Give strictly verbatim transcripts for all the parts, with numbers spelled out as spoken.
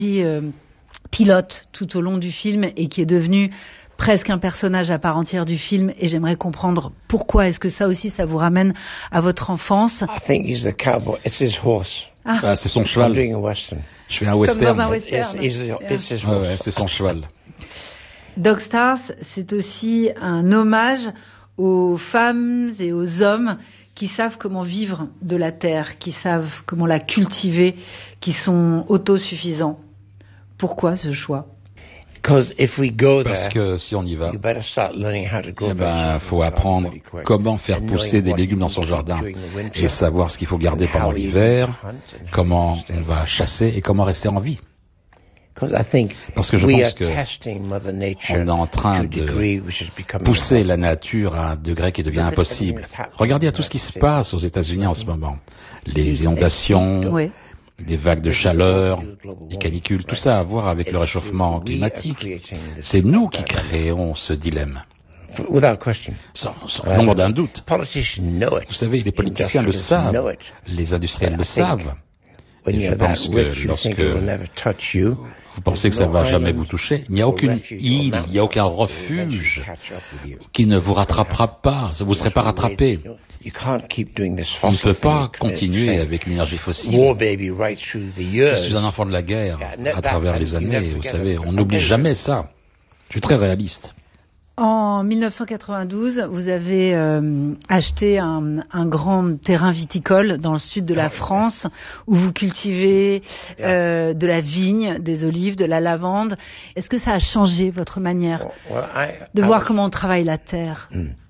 Euh, pilote tout au long du film et qui est devenu presque un personnage à part entière du film, et j'aimerais comprendre pourquoi. Est-ce que ça aussi, ça vous ramène à votre enfance? I think he's the cowboy. It's his horse. Ah, ah c'est son cheval. I'm doing a western. Je fais un western. Comme dans un western. It's, it's, it's, it's his horse. Ouais, ouais, c'est son cheval. Dog Stars, c'est aussi un hommage aux femmes et aux hommes qui savent comment vivre de la terre, qui savent comment la cultiver, qui sont autosuffisants. Pourquoi ce choix? If we go there, Parce que si on y va, il eh ben, faut apprendre comment faire pousser des légumes dans son jardin et savoir ce qu'il faut garder pendant l'hiver, comment on va chasser et comment rester en vie. Parce que je pense qu'on est en train de pousser la nature à un degré qui devient impossible. Regardez à tout ce qui se passe aux États-Unis en ce moment. Les inondations, oui. des vagues de chaleur, des canicules, tout ça à voir avec le réchauffement climatique. C'est nous qui créons ce dilemme. Sans, sans l'ombre d'un doute. Vous savez, les politiciens le savent, les industriels le savent. Et je pense que lorsque vous pensez que ça ne va jamais vous toucher, il n'y a aucune île, il n'y a aucun refuge qui ne vous rattrapera pas, vous ne serez pas rattrapé. On ne peut pas continuer avec l'énergie fossile. Je suis un enfant de la guerre à travers les années, vous savez, on n'oublie jamais ça. Je suis très réaliste. En dix-neuf cent quatre-vingt-douze, vous avez euh, acheté un, un grand terrain viticole dans le sud de la France où vous cultivez euh, de la vigne, des olives, de la lavande. Est-ce que ça a changé votre manière de voir comment on travaille la terre?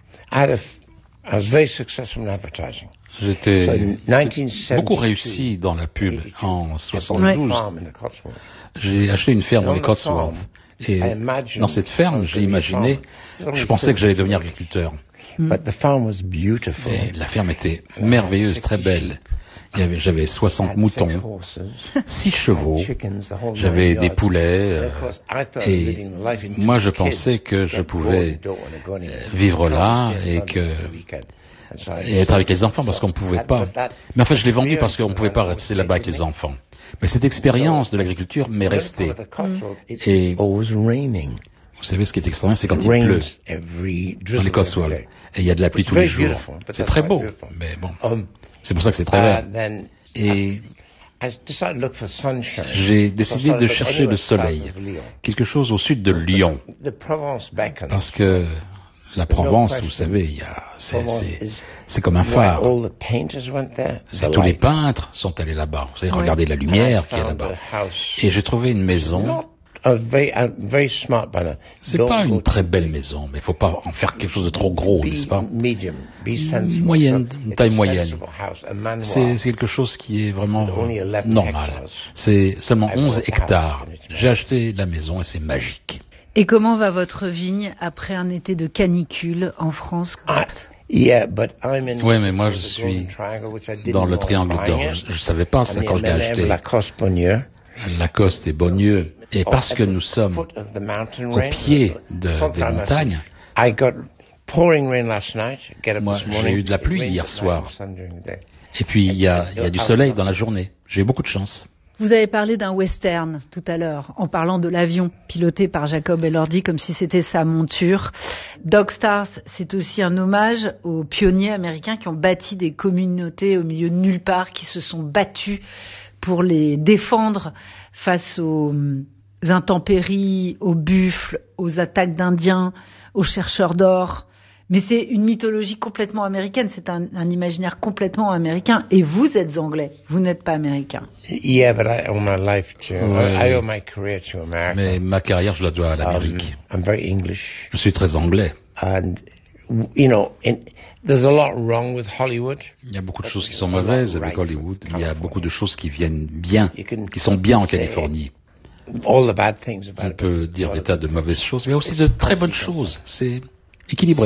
J'étais beaucoup réussi dans la pub en soixante-douze. J'ai acheté une ferme dans les Cotswolds. Et dans cette ferme, j'ai imaginé, je pensais que j'allais devenir agriculteur. Mm. Et la ferme était merveilleuse, très belle. Il y avait, j'avais soixante moutons, six chevaux, j'avais des poulets, euh, et moi je pensais que je pouvais vivre là et que et être avec les enfants parce qu'on ne pouvait pas. Mais en fait, je l'ai vendu parce qu'on ne pouvait pas rester là-bas avec les enfants. Mais cette expérience de l'agriculture m'est restée. Et vous savez, ce qui est extraordinaire, c'est quand il pleut dans les Cotswolds. Et il y a de la pluie tous les jours. C'est très beau, mais bon, c'est pour ça que c'est très vert. Et j'ai décidé de chercher le soleil, quelque chose au sud de Lyon, parce que la Provence, vous savez, il y a, c'est, c'est, c'est comme un phare. C'est, tous les peintres sont allés là-bas. Vous savez, regardez la lumière qui est là-bas. Et j'ai trouvé une maison. C'est pas une très belle maison, mais il faut pas en faire quelque chose de trop gros, n'est-ce pas? Moyenne, une taille moyenne. C'est, c'est quelque chose qui est vraiment normal. C'est seulement onze hectares. J'ai acheté la maison et c'est magique. Et comment va votre vigne après un été de canicule en France? Oui, mais moi je suis dans le triangle d'or. Je ne savais pas ça quand je l'ai acheté. Lacoste et Beaunieu. Et parce que nous sommes au pied de, des montagnes, moi j'ai eu de la pluie hier soir. Et puis il y a, il y a du soleil dans la journée. J'ai eu beaucoup de chance. Vous avez parlé d'un western tout à l'heure, en parlant de l'avion piloté par Jacob Elordi comme si c'était sa monture. Dog Stars, c'est aussi un hommage aux pionniers américains qui ont bâti des communautés au milieu de nulle part, qui se sont battus pour les défendre face aux intempéries, aux buffles, aux attaques d'Indiens, aux chercheurs d'or. Mais c'est une mythologie complètement américaine, c'est un, un imaginaire complètement américain. Et vous êtes anglais, vous n'êtes pas américain. Yeah, but I owe my life to, ouais. I owe my career to America. Mais ma carrière, je la dois à l'Amérique. Um, I'm very English. Je suis très anglais. And, you know, in, there's a lot wrong with Hollywood. Il y a beaucoup de choses qui sont mauvaises avec Hollywood. Il y a beaucoup de choses qui viennent bien, qui sont bien en Californie. All the bad things about On peut dire des tas de mauvaises choses, mais aussi de très bonnes choses. C'est équilibré.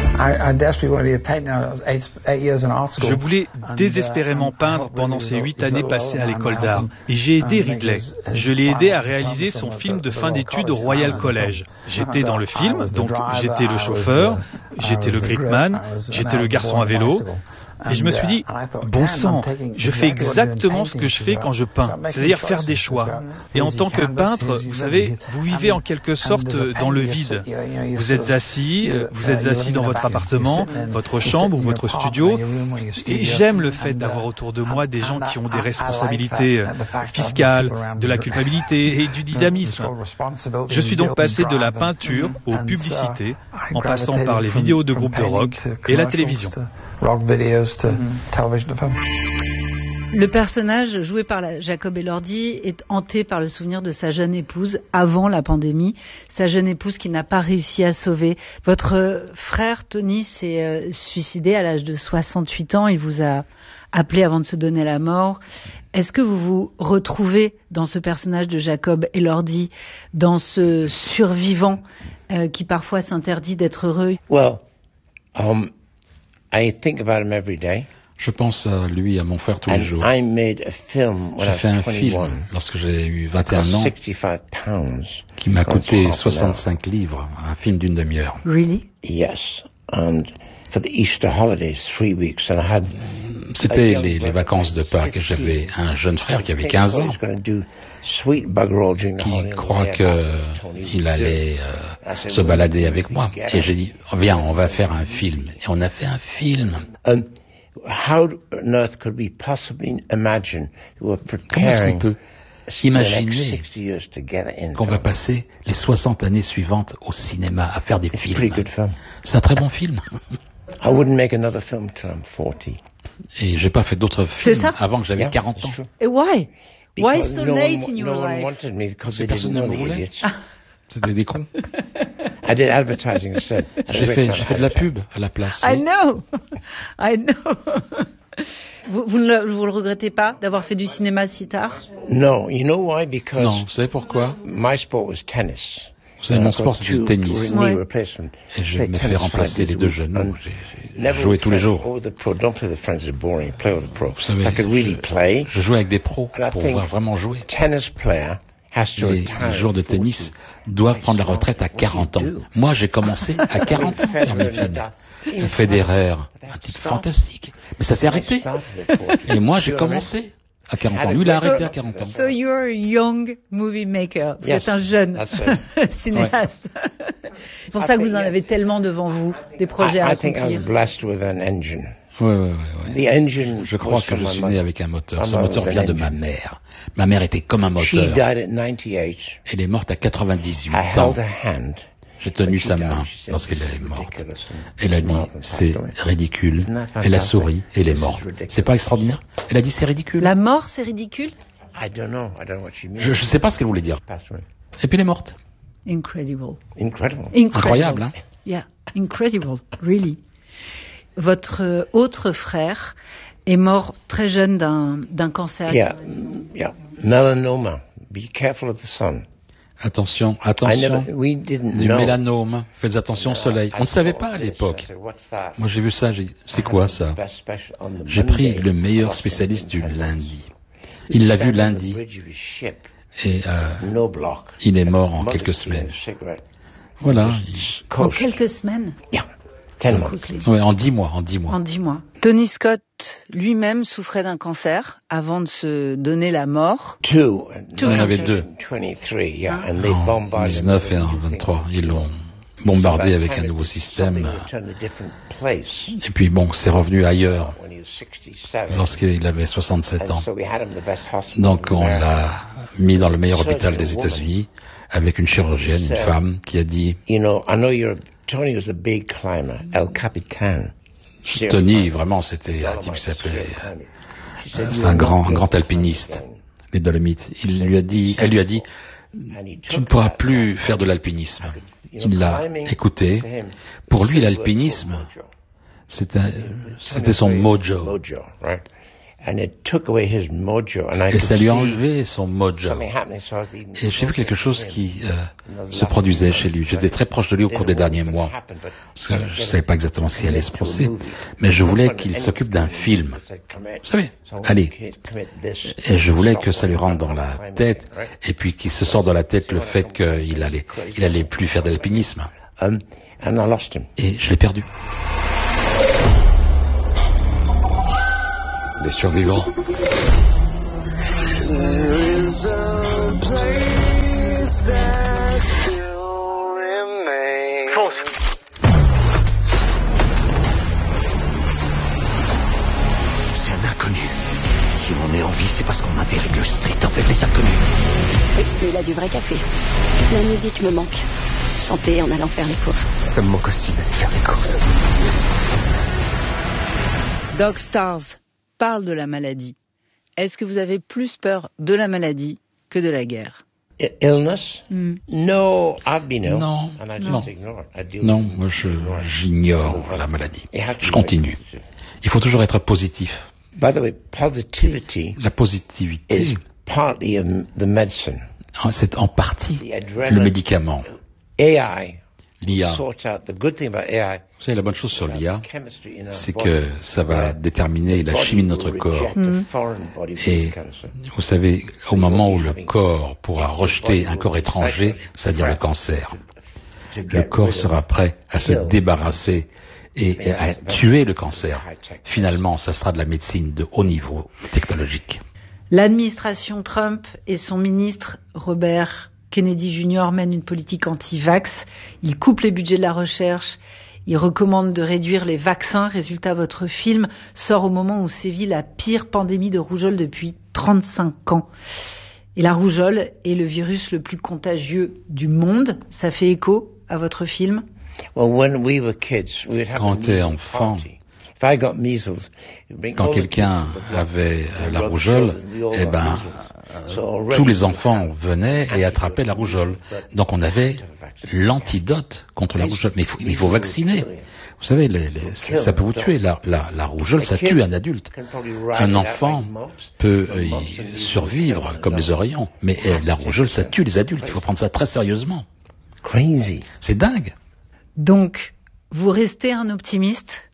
Je voulais désespérément peindre pendant ces huit années passées à l'école d'art. Et j'ai aidé Ridley. Je l'ai aidé à réaliser son film de fin d'études au Royal College. J'étais dans le film, donc j'étais le chauffeur, j'étais le greatman, j'étais le garçon à vélo. Et je me suis dit, bon sang, je fais exactement ce que je fais quand je peins, c'est-à-dire faire des choix. Et en tant que peintre, vous savez, vous vivez en quelque sorte dans le vide. Vous êtes assis, vous êtes assis dans votre appartement, votre chambre ou votre studio, et j'aime le fait d'avoir autour de moi des gens qui ont des responsabilités fiscales, de la culpabilité et du dynamisme. Je suis donc passé de la peinture aux publicités, en passant par les vidéos de groupes de rock et la télévision. Le personnage joué par la Jacob Elordi est hanté par le souvenir de sa jeune épouse avant la pandémie, sa jeune épouse qui n'a pas réussi à sauver. Votre frère Tony s'est euh, suicidé à l'âge de soixante-huit ans, il vous a appelé avant de se donner la mort. Est-ce que vous vous retrouvez dans ce personnage de Jacob Elordi, dans ce survivant euh, qui parfois s'interdit d'être heureux? Well, um, I think about him every day. Je pense à lui, à mon frère tous les jours. J'ai fait un film lorsque j'ai eu vingt et un ans qui m'a coûté soixante-cinq livres, un film d'une demi-heure. Really? Yes. And for the Easter holidays, three weeks, and I had. C'était les, les vacances de Pâques. J'avais un jeune frère qui avait quinze ans, qui croit qu'il allait euh, se balader avec moi. Et j'ai dit, viens, on va faire un film. Et on a fait un film. Um, how on earth could we possibly imagine we were preparing? Comment est-ce qu'on peut imaginer qu'on va passer les soixante années suivantes au cinéma à faire des films? C'est un très bon film. I wouldn't make another film till I'm forty. Et j'ai pas fait d'autres films avant que j'avais yeah, quarante ans. Et why? Why Because so no late in your no life? One me Parce que personne ne me voulait. C'était des cons. I did advertising instead. J'ai fait, j'ai fait de la pub à la place. I oui. know, I know. Vous, vous, ne le, vous le regrettez pas d'avoir fait du cinéma si tard? No, you know why? Because non, vous savez pourquoi? My sport was tennis. Vous savez, mon sport c'était le tennis. Ouais. Et je me fais remplacer les deux genoux. J'ai joué tous les jours. Vous savez, je, je jouais avec des pros pour pouvoir vraiment jouer. Les, les joueurs de tennis doivent prendre la retraite à quarante ans. Moi, j'ai commencé à quarante ans à faire mes films. Federer, un type fantastique. Mais ça s'est arrêté. Et moi, j'ai commencé à quarante ans. Lui, il a arrêté à quarante ans. So you're a young movie maker. Vous yes, êtes un jeune cinéaste. Ouais. C'est pour ça que vous en avez tellement devant vous, des projets à accomplir. Oui, oui, oui. Ouais. Je crois que je suis né avec un moteur. Ce moteur vient de ma mère. Ma mère était comme un moteur. Elle est morte à quatre-vingt-dix-huit ans. J'ai tenu sa main lorsqu'elle est morte. Elle a dit, c'est ridicule. Elle a souri et elle est morte. C'est pas extraordinaire? Elle a dit, c'est ridicule. La mort, c'est ridicule? Je ne sais pas ce qu'elle voulait dire. Et puis elle est morte. Incredible. Incredible. Incroyable, hein? Yeah, incredible, really. Votre autre frère est mort très jeune d'un, d'un cancer. Yeah, yeah. Melanoma. Be careful of the sun. Attention, attention, du mélanome, faites attention au soleil. On ne savait pas à l'époque. Moi j'ai vu ça, j'ai dit, c'est quoi ça? J'ai pris le meilleur spécialiste du lundi. Il l'a vu lundi. Et euh, il est mort en quelques semaines. Voilà. En quelques semaines? Oui, en dix mois, en dix mois. En dix mois. Tony Scott lui-même souffrait d'un cancer avant de se donner la mort. Two. Il y en avait deux. En dix-neuf et en vingt-trois, ils l'ont bombardé avec un nouveau système. Et puis bon, c'est revenu ailleurs lorsqu'il avait soixante-sept ans. Donc on l'a mis dans le meilleur hôpital des États-Unis avec une chirurgienne, une femme, qui a dit. Tony was a big climber, El Capitan. Tony, vraiment, c'était un type qui s'appelait, euh, c'est un grand, un grand alpiniste, les Dolomites. Il lui a dit, elle lui a dit, tu ne pourras plus faire de l'alpinisme. Il l'a écouté. Pour lui, l'alpinisme, c'était, c'était son mojo. Et ça lui a enlevé son mojo. Et j'ai vu quelque chose qui euh, se produisait chez lui. J'étais très proche de lui au cours des derniers mois. Parce que je ne savais pas exactement ce qui allait se passer. Mais je voulais qu'il s'occupe d'un film. Vous savez, allez. Et je voulais que ça lui rentre dans la tête. Et puis qu'il se sorte dans la tête le fait qu'il allait, il allait plus faire de l'alpinisme. Et je l'ai perdu. des survivants. Fonce. C'est un inconnu. Si on est en vie, c'est parce qu'on a des règles strictes envers les inconnus. Oui, mais il a du vrai café. La musique me manque. Chanter en allant faire les courses. Ça me manque aussi d'aller faire les courses. Dog Stars parle de la maladie. Est-ce que vous avez plus peur de la maladie que de la guerre? Illness? Mm. No, I've been ill. Non, and I non. just ignore it. I deal Non, with it. moi je, j'ignore la maladie. You have to Je be continue. very positive. Il faut toujours être positif. By the way, positivity La positivité, is partly of the medicine. c'est en partie The le adrenaline, médicament. A I, L'I A. sort out the good thing about A I. Vous savez, la bonne chose sur l'I A, chemistry in our c'est body, que ça va where déterminer la the chimie de body notre will corps. reject a foreign body Et cancer. vous savez, au moment où le corps pourra rejeter un corps étranger, c'est-à-dire le cancer, le corps sera prêt à se débarrasser et à tuer le cancer. Finalement, ça sera de la médecine de haut niveau technologique. L'administration Trump et son ministre Robert Kennedy junior mènent une politique anti-vax. Il coupe les budgets de la recherche. Il recommande de réduire les vaccins. Résultat, votre film sort au moment où sévit la pire pandémie de rougeole depuis trente-cinq ans. Et la rougeole est le virus le plus contagieux du monde. Ça fait écho à votre film? Well, when we were kids, we would have Quand a t'es measles enfant, party. If I got measles, you'd bring Quand all the quelqu'un kids to the block. avait They la rubbed rougeole, shoulders, we all eh got ben, measles. So already tous les we enfants had venaient et attrapaient la rougeole. Donc on avait l'antidote contre la rougeole. Mais il faut, il faut vacciner. Vous savez, les, les, ça, ça peut vous tuer. La, la, la rougeole, ça tue un adulte. Un enfant peut euh, y survivre comme les oreillons. Mais eh, la rougeole, ça tue les adultes. Il faut prendre ça très sérieusement. Crazy. C'est dingue. Donc, vous restez un optimiste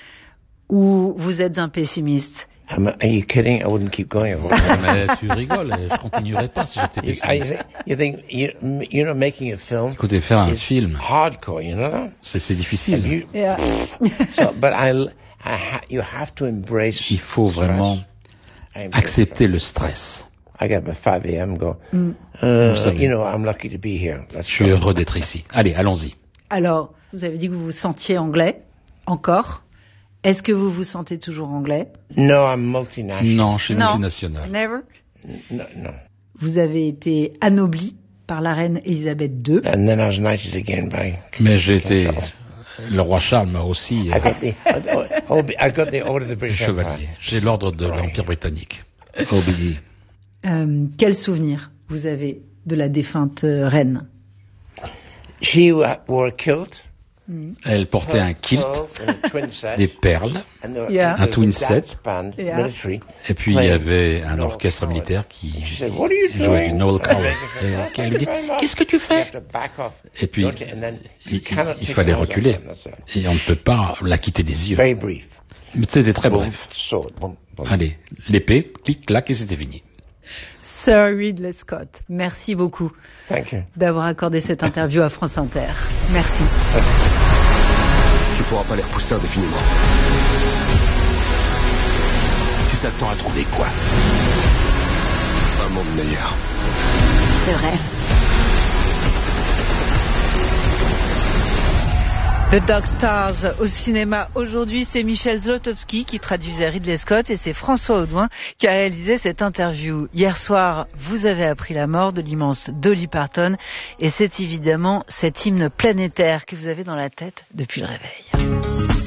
ou vous êtes un pessimiste? I'm, are you kidding? I wouldn't keep going. Mais tu rigoles, je continuerais pas si j'étais You, I, pessimiste. you think you, you know making a film Écoutez, faire un is film, hardcore, you know that? c'est c'est And difficile. you, Yeah. so, but I, I ha, you have to embrace. Il faut vraiment stress. I embrace accepter stress. le stress. I get up at five a.m. go. Mm. Uh, Vous savez. you know, I'm lucky to be here. Let's Je suis go. heureux d'être ici. Allez, allons-y. Alors, vous avez dit que vous vous sentiez anglais, encore. Est-ce que vous vous sentez toujours anglais? No, I'm multinational. Non, je suis Non. multinational. Never. No, no. Vous avez été anobli par la reine Elisabeth deux. And then I was knighted again by. Mais j'ai été... Le roi Charles m'a aussi I euh, got the. oh, I got the order of the British Empire. chevalier. J'ai l'ordre de l'Empire britannique. Obéi. Euh, quel souvenir vous avez de la défunte euh, reine? She wa- wore a kilt. Elle portait un kilt, pearls and a twin set. des perles, And there, Yeah. there Un was twin a set. dance band, Yeah. military. et puis il y avait un orchestre militaire qui She said, "What are you jouait doing?" Noel Coward. And Et I elle lui dit, "Thank you very much." qu'est-ce que tu You fais? have to back off. Et puis, Don't you? And then you il, cannot il take fallait your eyes off reculer. them, that's it. Et on ne peut pas la quitter des yeux. Very brief. Mais c'était très Boom, bref. sword, boom, boom. Allez, l'épée, clic, clac, et c'était fini. Sir Ridley Scott, merci beaucoup Thank you. d'avoir accordé cette interview à France Inter. Merci. Tu pourras pas les repousser indéfiniment. Tu t'attends à trouver quoi? Un monde meilleur. Le rêve. The Dog Stars au cinéma aujourd'hui, c'est Michel Zlotowski qui traduisait Ridley Scott et c'est François Audouin qui a réalisé cette interview. Hier soir, vous avez appris la mort de l'immense Dolly Parton et c'est évidemment cet hymne planétaire que vous avez dans la tête depuis le réveil.